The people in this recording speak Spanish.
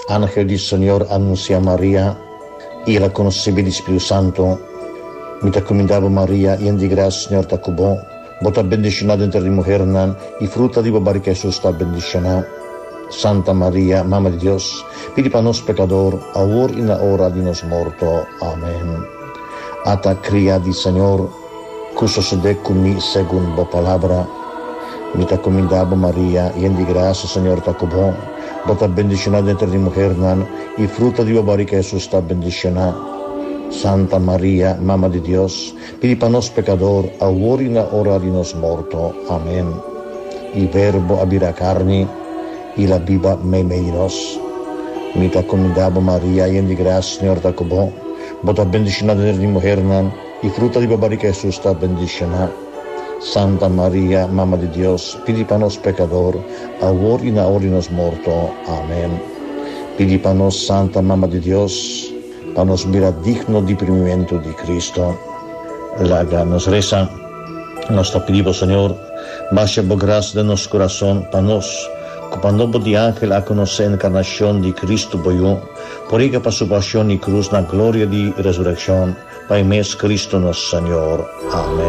Ángel del Señor anuncia a María y la concebida del Espíritu Santo. Mi te comendavo María, y en di gracia, Señor te cubó. Vos te bendicionada entre las mujeres, y fruta de barriga Jesús te bendicionada. Santa María, Mamma de Dios, pidi para nos pecador, ahora y en la hora de nos muerto. Amén. Ata cría di Señor, que sucede conmigo según la palabra. Mi te comendavo María, y en di gracia, Señor te cubó. Vos te bendicionada entre las mujeres, y fruta de barriga Jesús te bendicionada. Santa María, Mamma de Dios, pidi para nos pecador, ahora y en la hora de nos muerto. Amén. Il Verbo abira carne, y la viva me menos. Mi te comendavo María, y en di gracia, Señor te cubó. Vos te bendicionada entre las mujeres, y fruta de barriga Jesús te bendicionada. Santa María, Mamma de Dios, pidi para nos pecador, ahora y en la hora de nos muerto. Amén. Pidi para nos, Santa Mamma de Dios, para nos mirar digno de primimiento de Cristo. La nos reza, nos te pedimos, Señor, baja por gracia de nuestro corazón, para nos, cuando de ángel a conocer la encarnación de Cristo boyó, por ella para su pasión y cruz, la gloria de resurrección, para mes Cristo nuestro Señor. Amén.